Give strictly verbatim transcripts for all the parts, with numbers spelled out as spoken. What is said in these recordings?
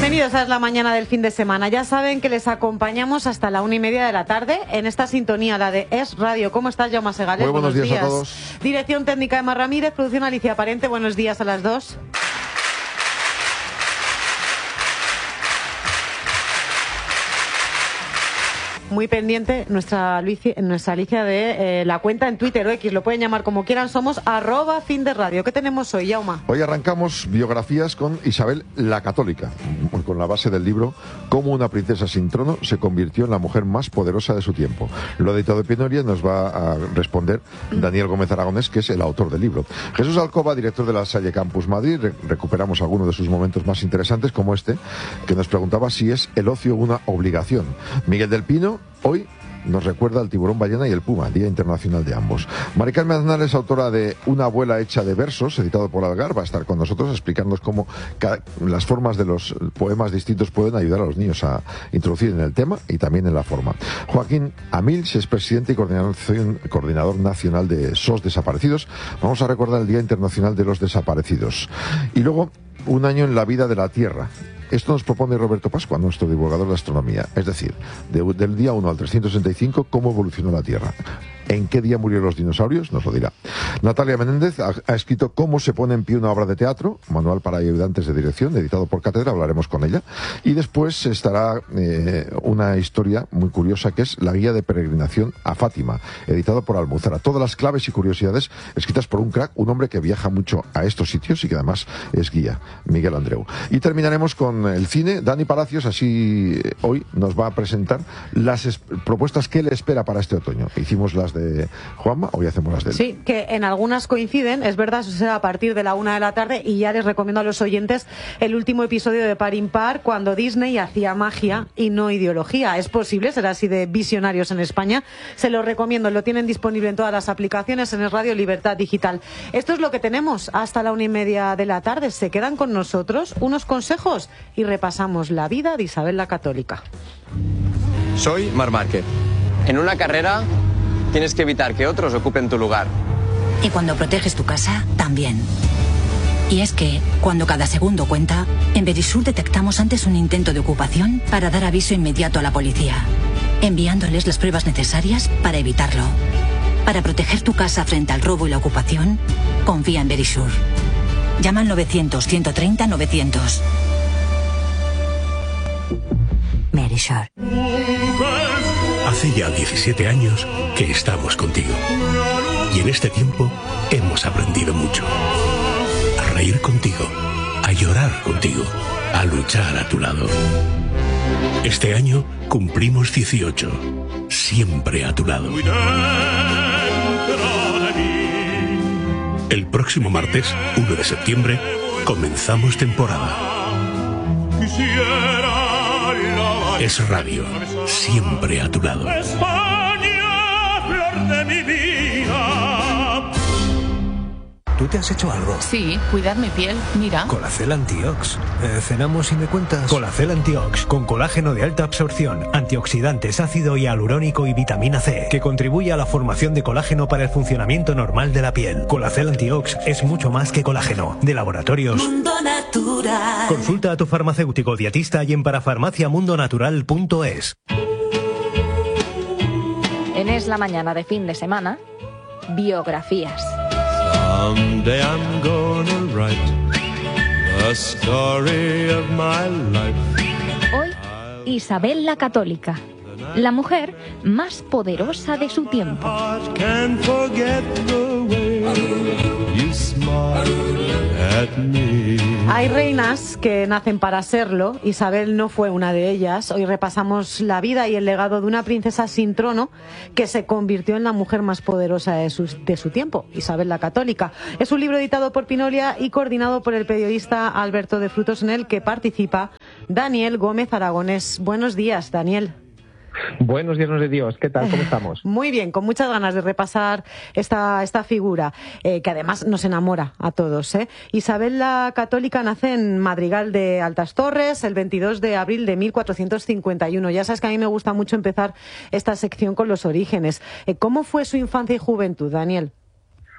Bienvenidos a la mañana del fin de semana. Ya saben que les acompañamos hasta la una y media de la tarde en esta sintonía, la de Es Radio. ¿Cómo estás, Jaume Segales? Muy buenos, buenos días, días a todos. Dirección técnica Emma Ramírez, producción Alicia Parente. Buenos días a las dos. Muy pendiente nuestra Alicia, nuestra Alicia de eh, la cuenta en Twitter o X, lo pueden llamar como quieran, somos arroba fin de radio. ¿Qué tenemos hoy, Jaume? Hoy arrancamos biografías con Isabel la Católica, con la base del libro Cómo una princesa sin trono se convirtió en la mujer más poderosa de su tiempo. Lo editado de Pinoria nos va a responder Daniel Gómez Aragonés, que es el autor del libro. Jesús Alcoba, director de la Salle Campus Madrid, re recuperamos algunos de sus momentos más interesantes, como este, que nos preguntaba si es el ocio una obligación. Miguel del Pino hoy nos recuerda el tiburón ballena y el puma, Día Internacional de ambos. Mari Carmen Aznar es autora de Una abuela hecha de versos, editado por Algar, va a estar con nosotros explicándonos cómo las formas de los poemas distintos pueden ayudar a los niños a introducir en el tema y también en la forma. Joaquín Amils es presidente y coordinador nacional de S O S Desaparecidos. Vamos a recordar el Día Internacional de los Desaparecidos. Y luego, un año en la vida de la Tierra. Esto nos propone Roberto Pascua, nuestro divulgador de astronomía. Es decir, de, del día uno al trescientos sesenta y cinco, cómo evolucionó la Tierra. ¿En qué día murieron los dinosaurios? Nos lo dirá. Natalia Menéndez ha, ha escrito Cómo se pone en pie una obra de teatro, manual para ayudantes de dirección, editado por Cátedra, hablaremos con ella. Y después estará eh, una historia muy curiosa, que es La guía de peregrinación a Fátima, editado por Almuzara. Todas las claves y curiosidades escritas por un crack, un hombre que viaja mucho a estos sitios y que además es guía, Miguel Andreu. Y terminaremos con el cine. Dani Palacios, así eh, hoy nos va a presentar las propuestas que le espera para este otoño. Hicimos las de Juanma, hoy hacemos las de él. Sí, que en algunas coinciden, es verdad, eso será a partir de la una de la tarde, y ya les recomiendo a los oyentes el último episodio de Par Impar, cuando Disney hacía magia y no ideología. Es posible, será así de visionarios en España. Se lo recomiendo, lo tienen disponible en todas las aplicaciones, en el Radio Libertad Digital. Esto es lo que tenemos hasta la una y media de la tarde. Se quedan con nosotros unos consejos y repasamos la vida de Isabel la Católica. Soy Marc Márquez. En una carrera tienes que evitar que otros ocupen tu lugar. Y cuando proteges tu casa, también. Y es que, cuando cada segundo cuenta, en Verisur detectamos antes un intento de ocupación para dar aviso inmediato a la policía, enviándoles las pruebas necesarias para evitarlo. Para proteger tu casa frente al robo y la ocupación, confía en Verisur. Llama al novecientos, ciento treinta, novecientos. Verisur. Hace ya diecisiete años que estamos contigo. Y en este tiempo hemos aprendido mucho. A reír contigo, a llorar contigo, a luchar a tu lado. Este año cumplimos dieciocho. Siempre a tu lado. El próximo martes, uno de septiembre, comenzamos temporada. Es Radio, siempre a tu lado. España, flor de mi vida. ¿Tú te has hecho algo? Sí, cuidar mi piel, mira. Colacel Antiox. Eh, ¿Cenamos sin me cuentas? Colacel Antiox, con colágeno de alta absorción, antioxidantes, ácido hialurónico y vitamina C, que contribuye a la formación de colágeno para el funcionamiento normal de la piel. Colacel Antiox es mucho más que colágeno. De Laboratorios Mundo Natural. Consulta a tu farmacéutico dietista y en parafarmacia mundo natural punto es. En Es la mañana de fin de semana, biografías. Someday I'm gonna write the story of my life. Hoy, Isabel la Católica, la mujer más poderosa de su tiempo. Can't forget the way you smile at me. Hay reinas que nacen para serlo. Isabel no fue una de ellas. Hoy repasamos la vida y el legado de una princesa sin trono que se convirtió en la mujer más poderosa de su, de su tiempo, Isabel la Católica. Es un libro editado por Pinoria y coordinado por el periodista Alberto de Frutos, en el que participa Daniel Gómez Aragonés. Buenos días, Daniel. Buenos días de Dios, ¿qué tal? ¿Cómo estamos? Muy bien, con muchas ganas de repasar esta, esta figura, eh, que además nos enamora a todos, ¿eh? Isabel la Católica nace en Madrigal de Altas Torres el veintidós de abril de mil cuatrocientos cincuenta y uno. Ya sabes que a mí me gusta mucho empezar esta sección con los orígenes. Eh, ¿Cómo fue su infancia y juventud, Daniel?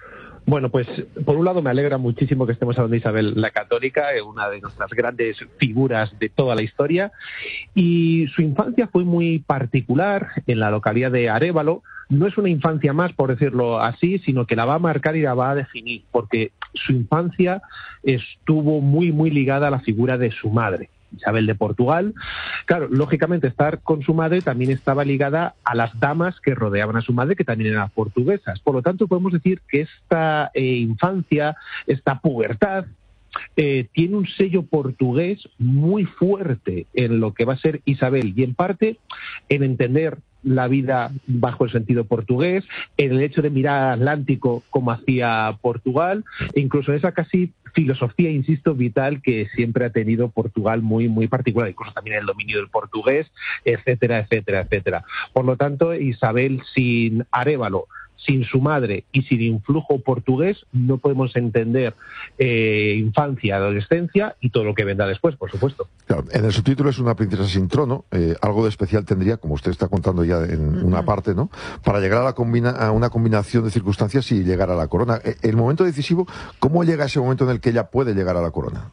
Bueno, pues por un lado me alegra muchísimo que estemos hablando de Isabel la Católica, una de nuestras grandes figuras de toda la historia, y su infancia fue muy particular en la localidad de Arévalo. No es una infancia más, por decirlo así, sino que la va a marcar y la va a definir, porque su infancia estuvo muy, muy ligada a la figura de su madre, Isabel de Portugal. Claro, lógicamente estar con su madre también estaba ligada a las damas que rodeaban a su madre, que también eran portuguesas. Por lo tanto, podemos decir que esta eh, infancia, esta pubertad, eh, tiene un sello portugués muy fuerte en lo que va a ser Isabel, y en parte en entender la vida bajo el sentido portugués, en el hecho de mirar al Atlántico como hacía Portugal, e incluso esa casi filosofía, insisto, vital que siempre ha tenido Portugal muy, muy particular, incluso también el dominio del portugués, etcétera, etcétera, etcétera. Por lo tanto, Isabel sin Arévalo, sin su madre y sin influjo portugués, no podemos entender eh, infancia, adolescencia y todo lo que vendrá después, por supuesto. Claro, en el subtítulo es una princesa sin trono. Eh, algo de especial tendría, como usted está contando ya en una parte, ¿no?, para llegar a, la combina a una combinación de circunstancias y llegar a la corona. Eh, el momento decisivo, ¿cómo llega ese momento en el que ella puede llegar a la corona?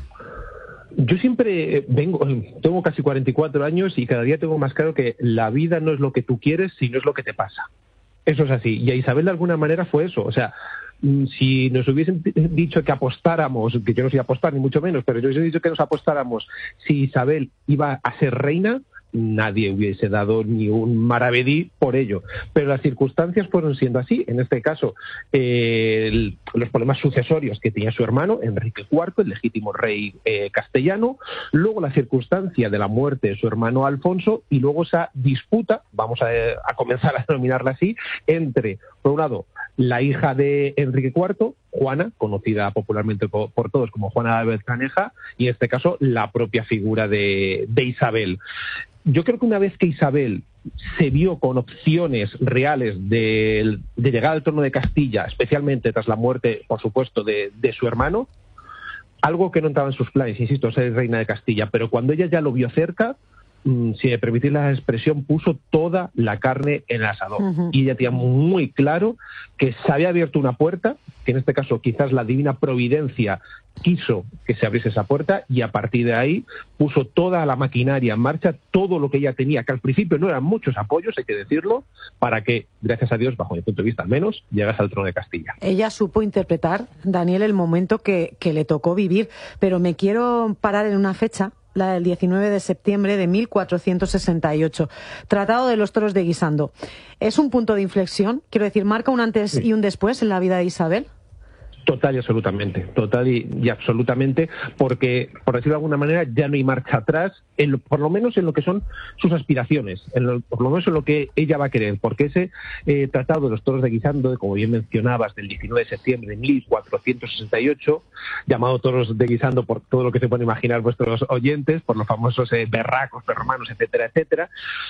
Yo siempre vengo, tengo casi cuarenta y cuatro años y cada día tengo más claro que la vida no es lo que tú quieres, sino es lo que te pasa. Eso es así. Y a Isabel de alguna manera fue eso. O sea, si nos hubiesen dicho que apostáramos, que yo no sé apostar ni mucho menos, pero yo os he dicho que nos apostáramos si Isabel iba a ser reina, nadie hubiese dado ni un maravedí por ello. Pero las circunstancias fueron siendo así. En este caso, eh, el, los problemas sucesorios que tenía su hermano, Enrique cuarto, el legítimo rey eh, castellano, luego la circunstancia de la muerte de su hermano Alfonso, y luego esa disputa, vamos a, a comenzar a denominarla así, entre, por un lado, la hija de Enrique cuarto, Juana, conocida popularmente por, por todos como Juana de Bercaneja, y en este caso la propia figura de, de Isabel. Yo creo que una vez que Isabel se vio con opciones reales de, de llegar al trono de Castilla, especialmente tras la muerte, por supuesto, de, de su hermano, algo que no entraba en sus planes, insisto, ser reina de Castilla, pero cuando ella ya lo vio cerca, si me permitís la expresión, puso toda la carne en el asador. Uh-huh. Y ella tenía muy claro que se había abierto una puerta, que en este caso quizás la divina providencia quiso que se abriese esa puerta, y a partir de ahí puso toda la maquinaria en marcha, todo lo que ella tenía, que al principio no eran muchos apoyos, hay que decirlo, para que, gracias a Dios, bajo mi punto de vista al menos, llegase al trono de Castilla. Ella supo interpretar, Daniel, el momento que, que le tocó vivir, pero me quiero parar en una fecha, la del diecinueve de septiembre de mil cuatrocientos sesenta y ocho. Tratado de los Toros de Guisando. ¿Es un punto de inflexión? Quiero decir, ¿marca un antes sí. y un después en la vida de Isabel? Total y absolutamente, total y, y absolutamente, porque, por decirlo de alguna manera, ya no hay marcha atrás, en lo, por lo menos en lo que son sus aspiraciones, en lo, por lo menos en lo que ella va a querer, porque ese eh, Tratado de los Toros de Guisando, como bien mencionabas, del diecinueve de septiembre de mil cuatrocientos sesenta y ocho, llamado Toros de Guisando por todo lo que se pueden imaginar vuestros oyentes, por los famosos eh, berracos, perromanos, etcétera, etcétera,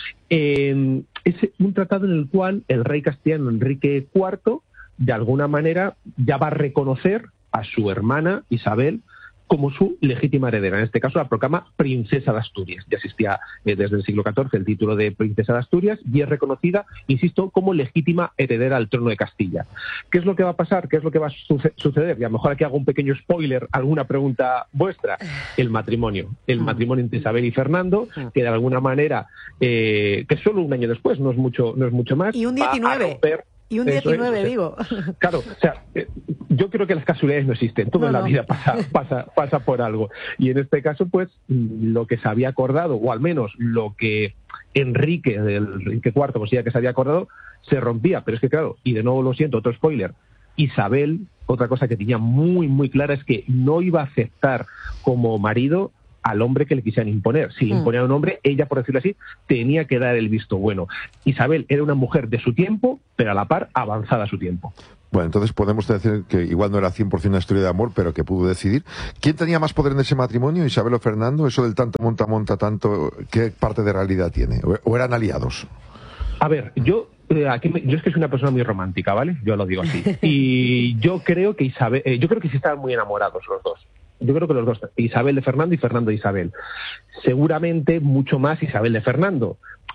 eh, es un tratado en el cual el rey castellano Enrique cuarto, de alguna manera, ya va a reconocer a su hermana Isabel como su legítima heredera. En este caso la proclama princesa de Asturias. Ya existía eh, desde el siglo catorce el título de princesa de Asturias y es reconocida, insisto, como legítima heredera al trono de Castilla. ¿Qué es lo que va a pasar? ¿Qué es lo que va a suce- suceder? Y a lo mejor aquí hago un pequeño spoiler, alguna pregunta vuestra. El matrimonio. El matrimonio entre Isabel y Fernando, que de alguna manera, eh, que solo un año después, no es mucho, no es mucho más, y un diecinueve. Va a romper. Y un diecinueve, es, o sea, digo. Claro, o sea, eh, yo creo que las casualidades no existen. Todo no, en la no. vida pasa, pasa, pasa por algo. Y en este caso, pues, lo que se había acordado, o al menos lo que Enrique, el Enrique cuarto, pues ya que se había acordado, se rompía. Pero es que, claro, y de nuevo lo siento, otro spoiler, Isabel, otra cosa que tenía muy, muy clara es que no iba a aceptar como marido al hombre que le quisieran imponer. Si le imponían a un hombre, ella, por decirlo así, tenía que dar el visto bueno. Isabel era una mujer de su tiempo, pero a la par avanzada a su tiempo. Bueno, entonces podemos decir que igual no era cien por ciento una historia de amor, pero que pudo decidir. ¿Quién tenía más poder en ese matrimonio, Isabel o Fernando? Eso del tanto monta monta tanto, ¿qué parte de realidad tiene? ¿O eran aliados? A ver, yo... Eh, aquí me, yo es que soy una persona muy romántica, ¿vale? Yo lo digo así. Y yo creo que Isabel... Eh, yo creo que sí estaban muy enamorados los dos. Yo creo que los dos, Isabel de Fernando y Fernando de Isabel. Seguramente mucho más Isabel de Fernando.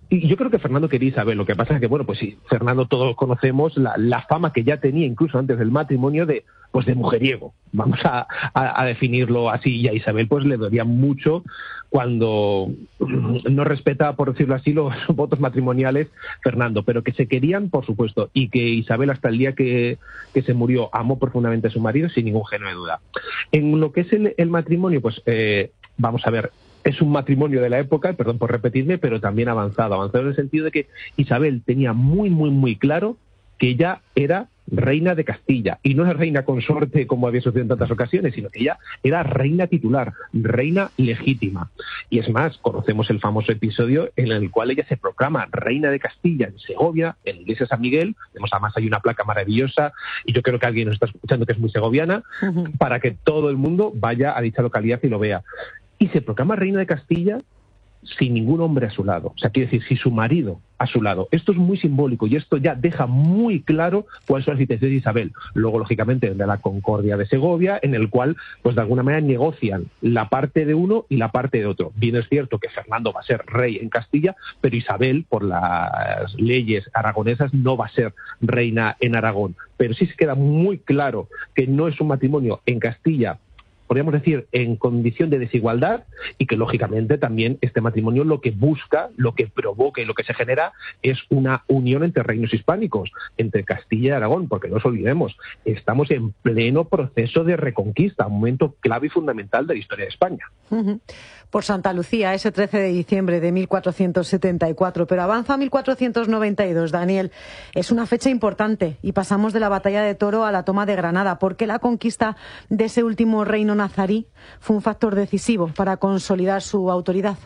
Y yo creo que Fernando quería Isabel, lo que pasa es que, bueno, pues sí, Fernando todos conocemos la, la fama que ya tenía incluso antes del matrimonio de, pues de mujeriego, vamos a, a, a definirlo así, y a Isabel pues le dolía mucho cuando no respeta, por decirlo así, los votos matrimoniales Fernando, pero que se querían, por supuesto, y que Isabel hasta el día que, que se murió amó profundamente a su marido sin ningún género de duda. En lo que es el, el matrimonio, pues eh, vamos a ver, es un matrimonio de la época, perdón por repetirme, pero también avanzado. Avanzado en el sentido de que Isabel tenía muy, muy, muy claro que ella era reina de Castilla. Y no era reina consorte como había sucedido en tantas ocasiones, sino que ella era reina titular, reina legítima. Y es más, conocemos el famoso episodio en el cual ella se proclama reina de Castilla en Segovia, en la iglesia de San Miguel. Vemos además hay una placa maravillosa, y yo creo que alguien nos está escuchando que es muy segoviana, uh-huh. para que todo el mundo vaya a dicha localidad y lo vea. Y se proclama reina de Castilla sin ningún hombre a su lado. O sea, quiere decir, sin su marido a su lado. Esto es muy simbólico y esto ya deja muy claro cuáles son las intenciones de Isabel. Luego, lógicamente, de la Concordia de Segovia, en el cual, pues de alguna manera, negocian la parte de uno y la parte de otro. Bien es cierto que Fernando va a ser rey en Castilla, pero Isabel, por las leyes aragonesas, no va a ser reina en Aragón. Pero sí se queda muy claro que no es un matrimonio en Castilla, podríamos decir, en condición de desigualdad, y que lógicamente también este matrimonio lo que busca, lo que provoca y lo que se genera es una unión entre reinos hispánicos, entre Castilla y Aragón, porque no nos olvidemos, estamos en pleno proceso de reconquista, un momento clave y fundamental de la historia de España. Uh-huh. Por Santa Lucía, ese trece de diciembre de mil cuatrocientos setenta y cuatro, pero avanza a mil cuatrocientos noventa y dos, Daniel. Es una fecha importante y pasamos de la batalla de Toro a la toma de Granada, porque la conquista de ese último reino nazarí fue un factor decisivo para consolidar su autoridad.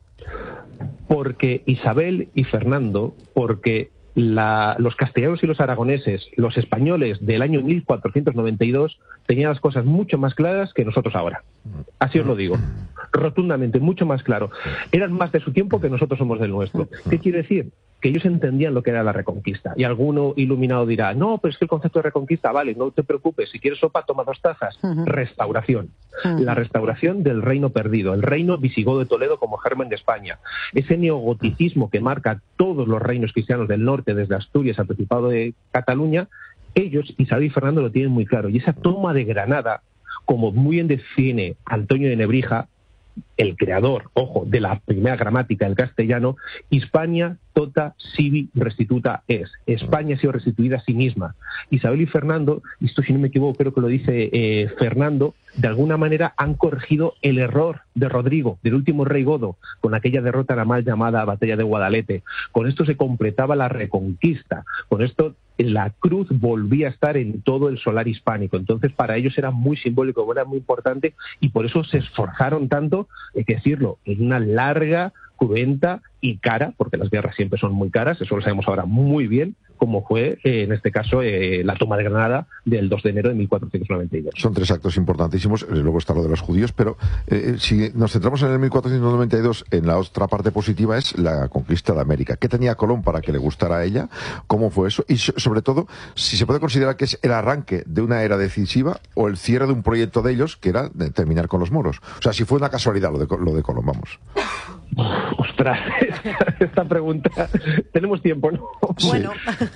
Porque Isabel y Fernando, porque la, los castellanos y los aragoneses, los españoles del año mil cuatrocientos noventa y dos, tenían las cosas mucho más claras que nosotros ahora. Así os lo digo, rotundamente, mucho más claro. Eran más de su tiempo que nosotros somos del nuestro. ¿Qué quiere decir? Que ellos entendían lo que era la reconquista. Y alguno iluminado dirá, no, pero es que el concepto de reconquista, vale, no te preocupes, si quieres sopa, toma dos tazas. Uh-huh. Restauración. Uh-huh. La restauración del reino perdido, el reino visigodo de Toledo como germen de España. Ese neogoticismo que marca todos los reinos cristianos del norte, desde Asturias al Principado de Cataluña, ellos, Isabel y Fernando, lo tienen muy claro. Y esa toma de Granada, como muy bien define Antonio de Nebrija, el creador, ojo, de la primera gramática del castellano, Hispania tota sibi restituta es. España ha sido restituida a sí misma. Isabel y Fernando, esto si no me equivoco, creo que lo dice eh, Fernando, de alguna manera han corregido el error de Rodrigo, del último rey godo, con aquella derrota la mal llamada Batalla de Guadalete. Con esto se completaba la reconquista. Con esto la cruz volvía a estar en todo el solar hispánico. Entonces, para ellos era muy simbólico, era muy importante, y por eso se esforzaron tanto, hay que decirlo, en una larga, cruenta y cara, porque las guerras siempre son muy caras, eso lo sabemos ahora muy bien, como fue, eh, en este caso, eh, la toma de Granada del dos de enero de mil cuatrocientos noventa y dos. Son tres actos importantísimos, luego está lo de los judíos, pero eh, si nos centramos en el mil cuatrocientos noventa y dos, en la otra parte positiva es la conquista de América. ¿Qué tenía Colón para que le gustara a ella? ¿Cómo fue eso? Y so, sobre todo, si se puede considerar que es el arranque de una era decisiva o el cierre de un proyecto de ellos, que era de terminar con los moros. O sea, si fue una casualidad lo de, lo de Colón, vamos. Ostras, esta, esta pregunta, tenemos tiempo, ¿no? Bueno.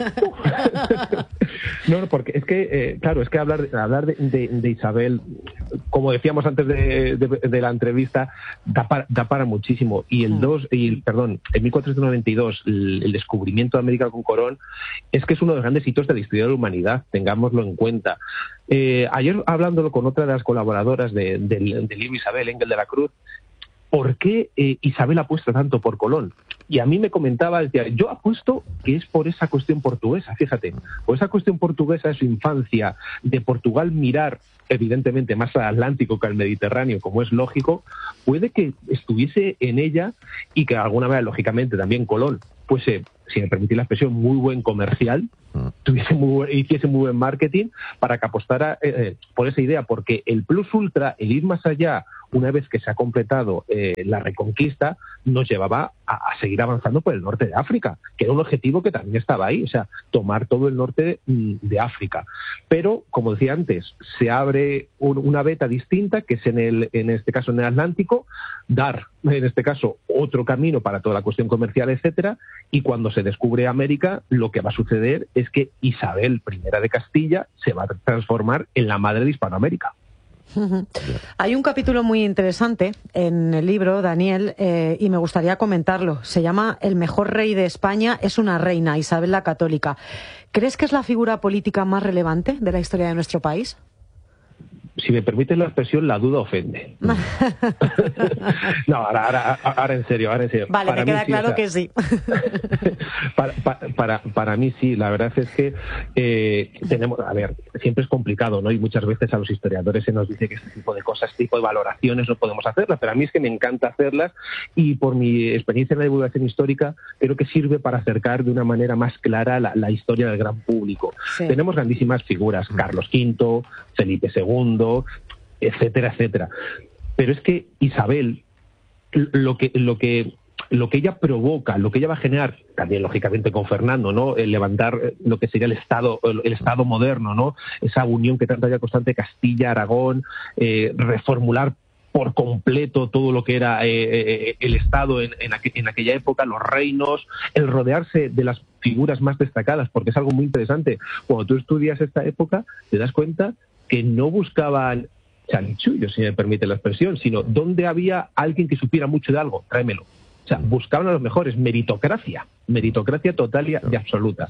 No, no, porque es que, eh, claro, es que hablar, hablar de, de, de Isabel, como decíamos antes de, de, de la entrevista, da para, da para muchísimo. Y el dos, y el, perdón, en mil cuatrocientos noventa y dos, el, el descubrimiento de América con Colón, es que es uno de los grandes hitos de la historia de la humanidad, tengámoslo en cuenta. Eh, ayer, hablándolo con otra de las colaboradoras de, de, del libro Isabel, Engel de la Cruz, ¿por qué eh, Isabel apuesta tanto por Colón? Y a mí me comentaba, decía, yo apuesto que es por esa cuestión portuguesa, fíjate, por esa cuestión portuguesa de su infancia, de Portugal mirar, evidentemente, más al Atlántico que al Mediterráneo, como es lógico, puede que estuviese en ella y que de alguna manera, lógicamente, también Colón fuese, si me permitís la expresión, muy buen comercial, tuviese muy buen, hiciese muy buen marketing para que apostara eh, por esa idea, porque el plus ultra, el ir más allá, una vez que se ha completado eh, la reconquista, nos llevaba a, a seguir avanzando por el norte de África, que era un objetivo que también estaba ahí, o sea, tomar todo el norte de, de África. Pero, como decía antes, se abre un, una beta distinta, que es en, el, en este caso en el Atlántico, dar, en este caso, otro camino para toda la cuestión comercial, etcétera, y cuando se descubre América, lo que va a suceder es que Isabel primera de Castilla se va a transformar en la madre de Hispanoamérica. Hay un capítulo muy interesante en el libro, Daniel, eh, y me gustaría comentarlo. Se llama El mejor rey de España es una reina, Isabel la Católica. ¿Crees que es la figura política más relevante de la historia de nuestro país? Si me permites la expresión, la duda ofende. No, ahora, ahora, ahora en serio, ahora en serio. Vale, para me queda sí, claro o sea, que sí. para, para, para, para mí sí, la verdad es que eh, tenemos, a ver, siempre es complicado, ¿no? Y muchas veces a los historiadores se nos dice que este tipo de cosas, este tipo de valoraciones no podemos hacerlas, pero a mí es que me encanta hacerlas y por mi experiencia en la divulgación histórica creo que sirve para acercar de una manera más clara la, la historia del gran público. Sí. Tenemos grandísimas figuras, Carlos quinto, Felipe segundo, etcétera, etcétera. Pero es que Isabel, lo que, lo que, lo que ella provoca, lo que ella va a generar, también lógicamente con Fernando, ¿no? El levantar lo que sería el Estado, el Estado moderno, ¿no? Esa unión que tanto había constante Castilla-Aragón, eh, reformular por completo todo lo que era eh, eh, el Estado en, en, aqu en aquella época, los reinos, el rodearse de las figuras más destacadas, porque es algo muy interesante. Cuando tú estudias esta época, te das cuenta que no buscaban chanchullos, si me permite la expresión, sino donde había alguien que supiera mucho de algo, tráemelo. O sea, buscaban a los mejores, meritocracia, meritocracia total y, y absoluta.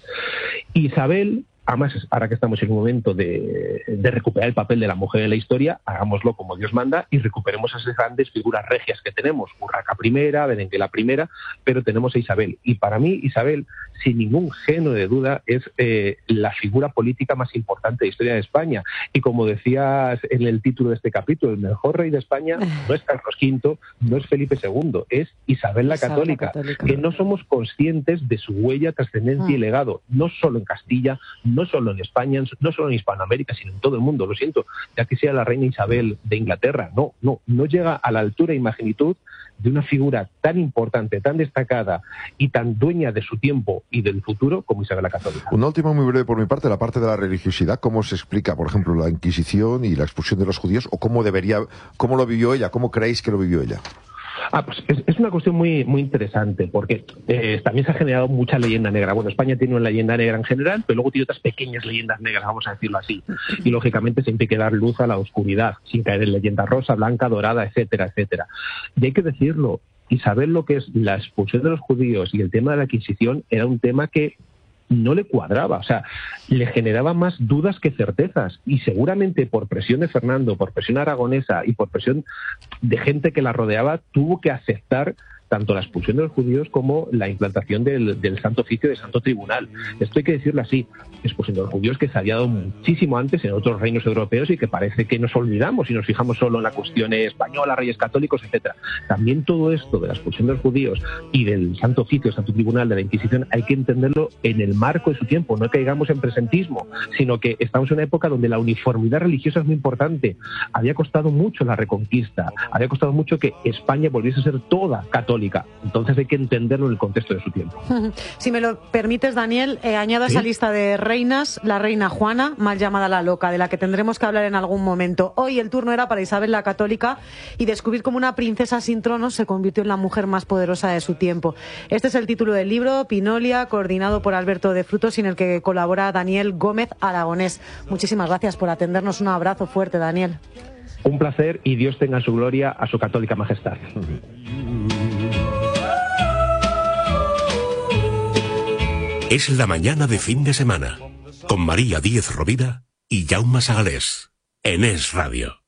Isabel, además, ahora que estamos en un momento de, de recuperar el papel de la mujer en la historia, hagámoslo como Dios manda y recuperemos esas grandes figuras regias que tenemos. Urraca primera, Berenguela primera, pero tenemos a Isabel. Y para mí, Isabel, sin ningún género de duda, es eh, la figura política más importante de la historia de España. Y como decías en el título de este capítulo, el mejor rey de España no es Carlos quinto, no es Felipe segundo, es Isabel la Católica, Isabel la Católica. Que no somos conscientes de su huella, trascendencia ah. y legado, no solo en Castilla, no solo en España, no solo en Hispanoamérica, sino en todo el mundo. Lo siento, ya que sea la reina Isabel de Inglaterra, no, no, no llega a la altura y magnitud de una figura tan importante, tan destacada y tan dueña de su tiempo y del futuro como Isabel la Católica. Una última muy breve por mi parte, la parte de la religiosidad, ¿cómo se explica, por ejemplo, la Inquisición y la expulsión de los judíos? ¿O cómo debería, cómo lo vivió ella? ¿Cómo creéis que lo vivió ella? Ah, pues es, es una cuestión muy muy interesante porque eh, también se ha generado mucha leyenda negra. Bueno, España tiene una leyenda negra en general, pero luego tiene otras pequeñas leyendas negras, vamos a decirlo así. Y lógicamente siempre hay que dar luz a la oscuridad, sin caer en leyenda rosa, blanca, dorada, etcétera, etcétera. Y hay que decirlo, Isabel, lo que es la expulsión de los judíos y el tema de la Inquisición era un tema que no le cuadraba, o sea, le generaba más dudas que certezas y seguramente por presión de Fernando, por presión aragonesa y por presión de gente que la rodeaba, tuvo que aceptar tanto la expulsión de los judíos como la implantación del, del Santo Oficio del Santo Tribunal. Esto hay que decirlo así, expulsión de los judíos que se había dado muchísimo antes en otros reinos europeos y que parece que nos olvidamos y nos fijamos solo en la cuestión española, reyes católicos, etcétera. También todo esto de la expulsión de los judíos y del Santo Oficio, del Santo Tribunal, de la Inquisición, hay que entenderlo en el marco de su tiempo, no caigamos en presentismo, sino que estamos en una época donde la uniformidad religiosa es muy importante. Había costado mucho la reconquista, había costado mucho que España volviese a ser toda católica. Entonces hay que entenderlo en el contexto de su tiempo. Si me lo permites, Daniel, eh, añado a esa ¿Sí? lista de reinas la reina Juana, mal llamada la loca, de la que tendremos que hablar en algún momento. Hoy el turno era para Isabel la Católica y descubrir cómo una princesa sin trono se convirtió en la mujer más poderosa de su tiempo. Este es el título del libro, Pinolia, coordinado por Alberto de Frutos, y en el que colabora Daniel Gómez Aragonés. Muchísimas gracias por atendernos. Un abrazo fuerte, Daniel. Un placer y Dios tenga en su gloria a su católica majestad. Es la mañana de fin de semana, con María Díez Rovira y Jaume Sagalés, en Es Radio.